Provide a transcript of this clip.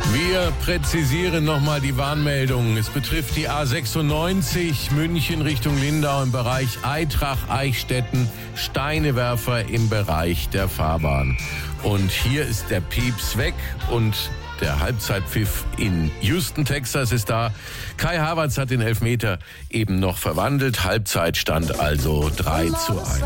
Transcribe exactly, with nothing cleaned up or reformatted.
Wir präzisieren nochmal die Warnmeldung. Es betrifft die A sechsundneunzig München Richtung Lindau im Bereich Eitrach-Eichstätten, Steinewerfer im Bereich der Fahrbahn. Und hier ist der Pieps weg und der Halbzeitpfiff in Houston, Texas ist da. Kai Havertz hat den Elfmeter eben noch verwandelt. Halbzeitstand also drei zu eins.